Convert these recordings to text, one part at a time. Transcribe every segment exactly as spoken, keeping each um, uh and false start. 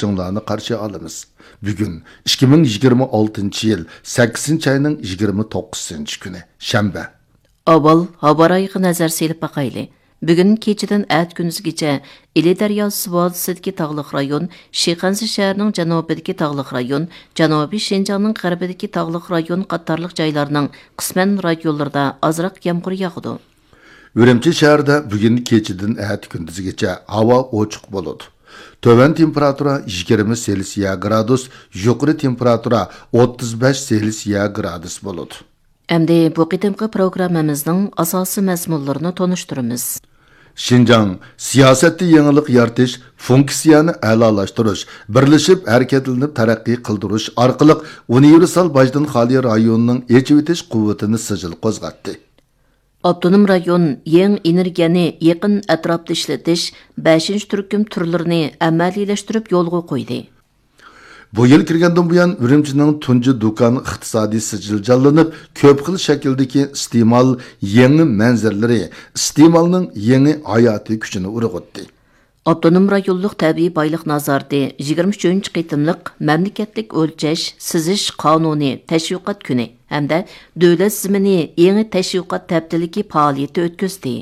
qilishinglarni qarshi olamiz. Bugun ikki ming yigirma oltinchi yil sakkizinchi ayning yigirma to'qqizinchi kuni shanba. Avval xabarayga nazar selib baqayli. Bugun kechidan at kunizgacha Ili daryosi vodisidagi tog'liq rayon, Shixansi shahrining janubidagi tog'liq rayon, Janubiy Shinjongning g'arbidagi tog'liq rayon qatorliq joylarning qisman rayonlarida ozroq yomg'ir yog'di. Urumchi shahrida bugun kechidan at kunduzgacha havo ochiq bo'ladi. Töven temperatura yigirma Selsiya gradus, yuqori temperatura o'ttiz besh Selsiya gradus bo'ladi. Endi bu qitimqi programmamizning asosiy mazmunlarini tonishtiramiz. Şinjan siyosatda yangilik yaratish, funksiyani a'lolashtirish, birlashib harakatlanib taraqqiy qildirish orqali universal bajdan xoli rayonning echib o'tish quvvatini sijil qo'zg'atdi. Avtonom rayon yeng energiyani yaqin atrofda ishlatish beshinchi turkum turlarini amaliylashtirib yo'lga qo'ydi. Bu yil kirgandan buyon Urumchining tunji do'kon iqtisodiy sijil jonlanib, ko'p xil shakldagi iste'mol yangi manzaralari, iste'molning yangi hayotiy kuchini urg'utdi. Avtonom rayonlik tabiiy boylik nazorati yigirma uchinchi qitimliq mamlakatlik o'lchash, sizish qonuni tashviqot kuni hamda davlat zimini yangi tashviqot taftiligi faoliyati o'tkazdi.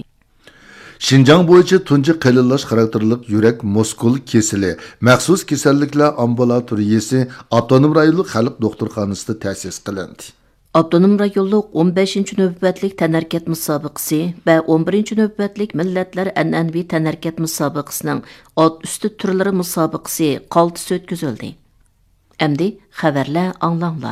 Şinjan bo'yicha tunji qilillash xarakterlik yurak muskul kesili, maxsus kasalliklar ambulatoriyasi avtonom rayonlik xalq doktorxonasida ta'sis qilindi. Avtonom rayonlik o'n beshinchi navbatlik tanarkat musobaqasi va o'n birinchi navbatlik millatlar an'anaviy tanarkat musobaqasining ot usti turlari musobaqasi qaltisi o'tkazildi. Endi xabarlar anglanglar.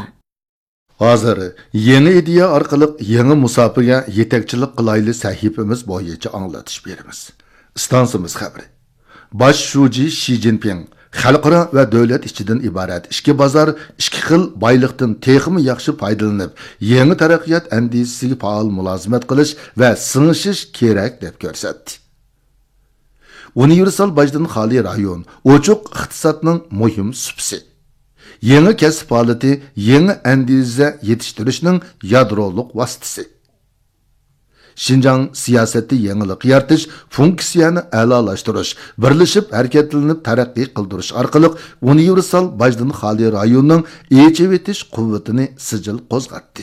Hozir yeni ideya orqali yangi musobaqa yetakchilik qilayli sahifamiz bo'yicha anglatish beramiz. Stansimiz xabari. Bosh shuji Xi Jinping xalqaro va davlat ichidan iborat ishki bozor, ishki xil boylikdan texmi yaxshi foydalanib, yangi taraqqiyot andisisiga faol mulozimat qilish va singishish kerak deb ko'rsatdi. Universal bajdan xoli rayon ochiq iqtisodning muhim supsi. Yeni kasb faoliyati, yeni andiza yetishtirishning yadroliq vositasi. Şinjan siyosati yangilik yaratish, funksiyani a'lolashtirish, birlashib harakatlanib taraqqiy qildirish orqali universal bajdan xoli rayonning echib etish quvvatini sijil qo'zg'atdi.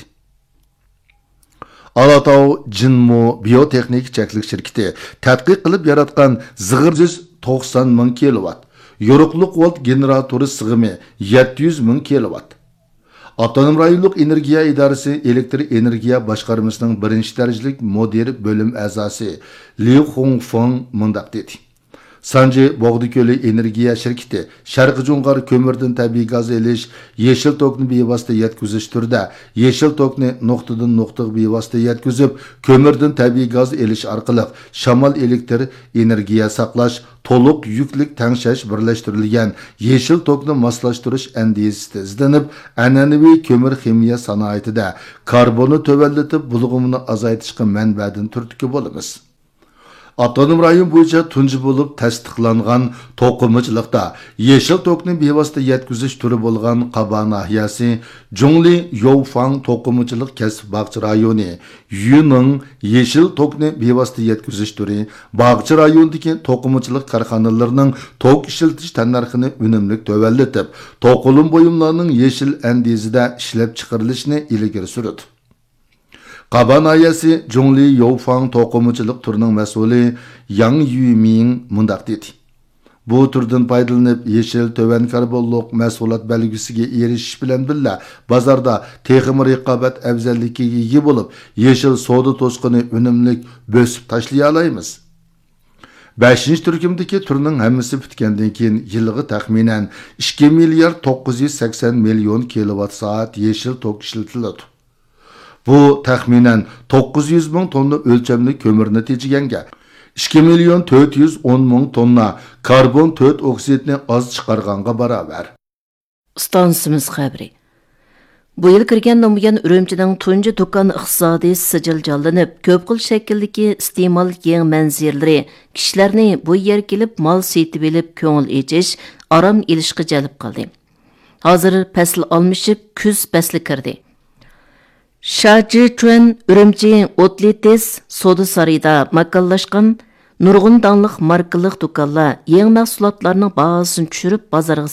Alatau Jinmo biotexnik cheklik shirkati tadqiq qilib yaratgan zig'ir yuz to'qson ming kilovatt yoruqliq volt generatori sig'imi yetti yuz ming kilovatt. Avtonom rayonlik energiya idorasi elektr energiya boshqarmasining birinchi darajalik mudir bo'lim a'zosi Liu Hongfeng mundaq dedi. Sanji Bog'diko'li energiya shirkati Sharqi Jo'ng'ar ko'mirdan tabiiy gaz elish, yeshil tokni bevosita yetkazish turida yeshil tokni nuqtadan nuqtaga bevosita yetkazib, ko'mirdan tabiiy gaz elish orqali shamol elektr energiya saqlash, to'liq yuklik tangshash birlashtirilgan yeshil tokni moslashtirish andisida izlanib, an'anaviy ko'mir ximiya sanoatida karbonni to'vallatib, bulg'umni azaytishga manbadan turtki bo'lamiz. Avtonom rayon bo'yicha tunji bo'lib tasdiqlangan to'qimachilikda yeshil tokni bevosita yetkazish turi bo'lgan Qaba nahiyasi Jungli Youfang to'qimachilik kasb bog'cha rayoni Yuning yeshil tokni bevosita yetkazish turi bog'cha rayonidagi to'qimachilik korxonalarining tok ishiltish tannarxini unumli to'vallatib, to'qilim buyumlarning yeshil andizida ishlab chiqarilishini ilgari surdi. Qaba nahiyasi Jungli Youfang to'qimachilik turining mas'uli Yang Yuming mundaq dedi. Bu turdan foydalanib yeshil to'van karbonliq mahsulot belgisiga erishish bilan birga bozorda texnik raqobat afzalligiga ega bo'lib, yeshil savdo to'sqini unumli bo'sib tashlay olamiz. beshinchi turkumdagi turning hammasi bitgandan keyin yilga taxminan ikki milliard to'qqiz yuz sakson million kilovatt soat yeshil tok ishlatiladi. Bu taxminan to'qqiz yuz ming tonna o'lchamli ko'mirni tejiganga, ikki million to'rt yuz o'n ming tonna karbon to'rt oksidni oz chiqarganga barobar. Stansimiz xabari. Bu yil kirgandan buyon Urumchining tunji do'kon iqtisodiy sijil jonlanib, ko'p xil shakldagi iste'mol yangi manzaralari kishilarni bu yerga kelib mol setib olib ko'ngil echish, orom ilishga jalb qildi. Hozir fasl almishib, kuz fasli kirdi. Shajichuan Urumchi Otlites soda sarayda makallashgan nurg'un danliq markaliq do'konlar yangi mahsulotlarning bahosini tushirib bozorga